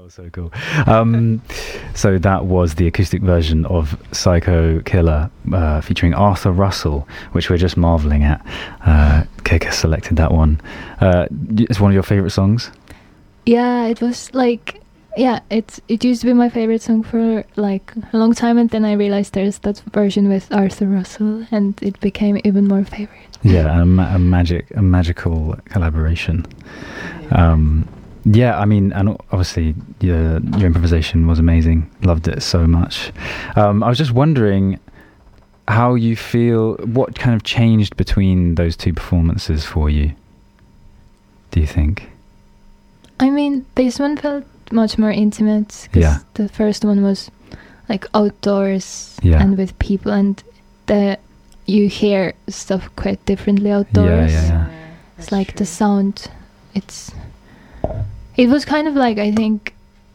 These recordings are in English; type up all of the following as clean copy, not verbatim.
was so cool. So that was the acoustic version of Psycho Killer featuring Arthur Russell, which we're just marveling at. Kika selected that one. It's one of your favorite songs? Yeah, it was like, it used to be my favorite song for like a long time, and then I realized there's that version with Arthur Russell, and it became even more favorite. Yeah, a magical collaboration. Yeah, I mean, and obviously your improvisation was amazing. Loved it so much. I was just wondering how you feel, what kind of changed between those two performances for you, do you think? I mean, this one felt much more intimate, because the first one was like outdoors and with people, and you hear stuff quite differently outdoors. It's like true. The sound, it was kind of like, I think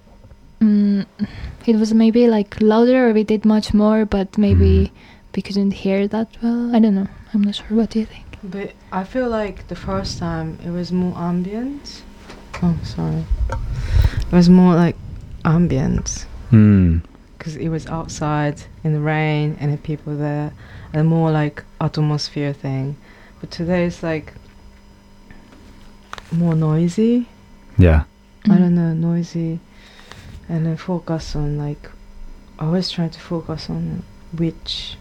it was maybe like louder, or we did much more, but maybe we couldn't hear that well. I don't know, I'm not sure. What do you think? But I feel like the first time it was more ambient. Oh, sorry. It was more like ambient. Because it was outside in the rain and the people there, and more like atmosphere thing. But today it's like more noisy. Yeah. I don't know, noisy. And then focus on like, I always try to focus on which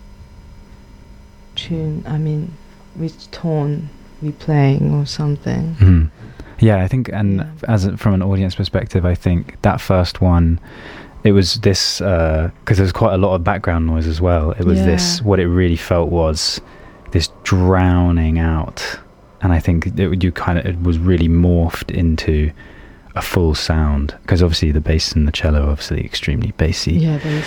tone we playing or something. Yeah, I think, and from an audience perspective, I think that first one, it was this, because there's quite a lot of background noise as well. It was this, what it really felt was this drowning out. And I think it was really morphed into a full sound, because obviously the bass and the cello are obviously extremely bassy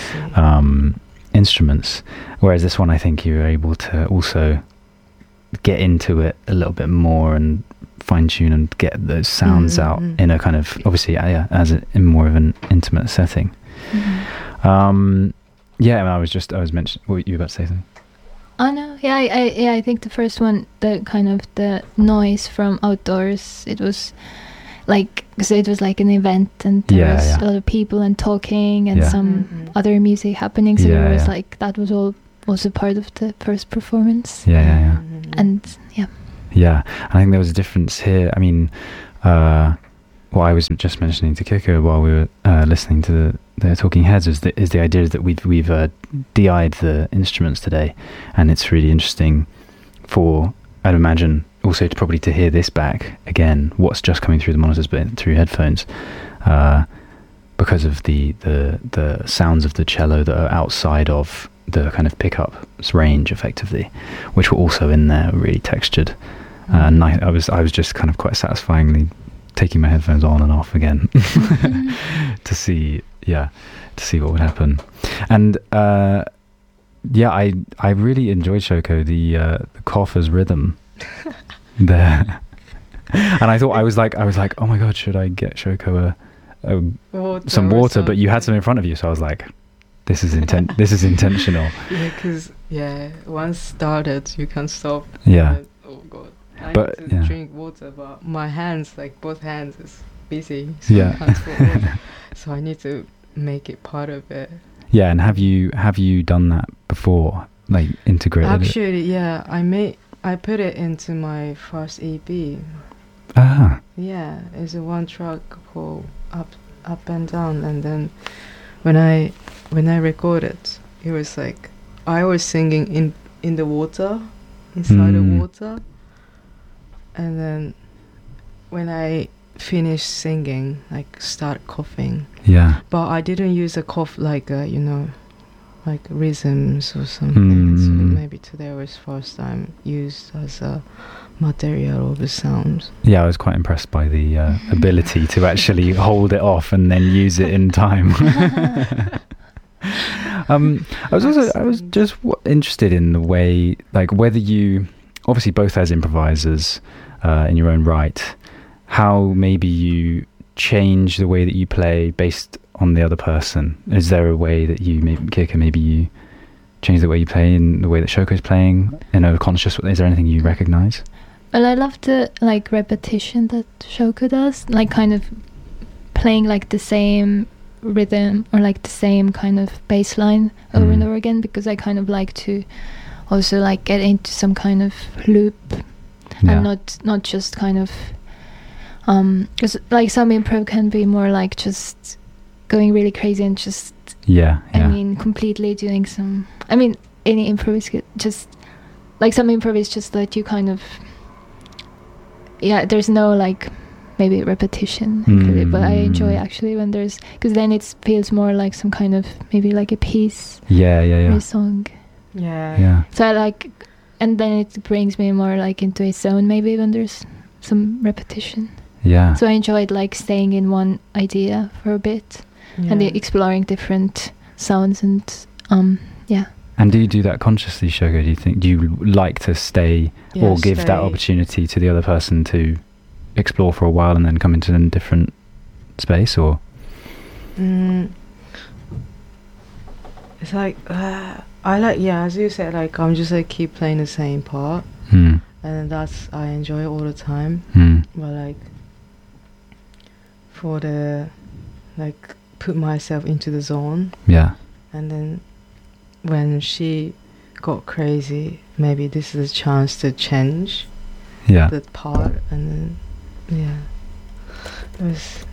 instruments. Whereas this one, I think you were able to also get into it a little bit more and fine tune and get those sounds out in a kind of, obviously in more of an intimate setting. I was mentioning, what were you about to say something? Oh no, I think the first one, the kind of the noise from outdoors, it was like, because it was like an event, and there was a lot of people and talking and some other music happening, so it was like, that was all also part of the first performance. And and I think there was a difference here. I mean, what I was just mentioning to Kiko while we were listening to the Talking Heads is the idea that we've DI'd the instruments today, and it's really interesting for, I'd imagine, also probably to hear this back again, what's just coming through the monitors but through headphones, because of the sounds of the cello that are outside of the kind of pickup's range, effectively, which were also in there, really textured. And I was just kind of quite satisfyingly taking my headphones on and off again to see what would happen. And I really enjoyed Shoko, the cougher's rhythm there. And I thought, I was like, oh my god, should I get Shoko some water? But you had some in front of you, so I was like, this is intentional. Yeah, because once started, you can't stop. Yeah. Oh god. I need to drink water, but my hands, like both hands, is busy. So I can't pour water. So I need to make it part of it. Yeah, and have you done that before, like integrated? Actually, I put it into my first EP. Ah. Yeah, it's a one track called Up and Down, and then when I recorded, it was like I was singing in the water, inside the water, and then when I finished singing, like start coughing. Yeah. But I didn't use a cough like like rhythms or something. So maybe today was first time used as a material of the sound. Yeah, I was quite impressed by the ability to actually hold it off and then use it in time. I was just interested in the way, like, whether you, obviously both as improvisers in your own right, how maybe you change the way that you play based on the other person. Is there a way that you, maybe you change the way you play in the way that Shoko's playing in a conscious way? Is there anything you recognize? Well, I love the like repetition that Shoko does, like kind of playing like the same rhythm or like the same kind of bass line over and over again, because I kind of like to also like get into some kind of loop and not just kind of because like some improv can be more like just going really crazy and just I mean completely doing some, I mean any improv is good, just like some improv is just that you kind of there's no like maybe repetition really, but I enjoy actually when there's, because then it feels more like some kind of maybe like a piece or a song. So I like, and then it brings me more like into a zone maybe when there's some repetition. So I enjoyed like staying in one idea for a bit and exploring different sounds and And do you do that consciously, Shogo? Do you think, do you like to stay or give that opportunity to the other person to explore for a while and then come into a different space, or? It's like I like, as you said, like I'm just like keep playing the same part, and that's, I enjoy it all the time. But like for the like put myself into the zone, and then when she got crazy, maybe this is a chance to change that part, and then it was,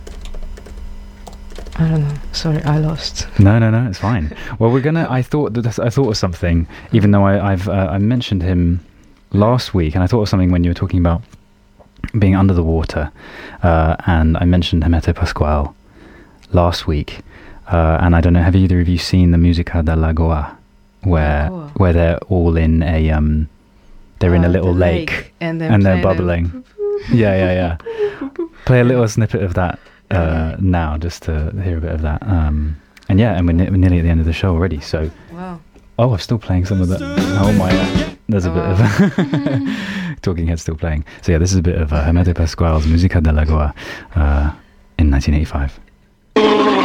I don't know. Sorry, I lost. No, it's fine. Well, I thought of something, even though I mentioned him last week, and I thought of something when you were talking about being under the water, and I mentioned Hemete Pascual last week, and I don't know, have either of you seen the Musica de la Goa, where they're all in a they're in a little lake and they're bubbling. Play a little snippet of that now, just to hear a bit of that. And we're nearly at the end of the show already. So, I'm still playing some of that. Oh my! There's a bit of Talking Heads still playing. So this is a bit of Hemete Pascual's Musica de la Goa in 1985.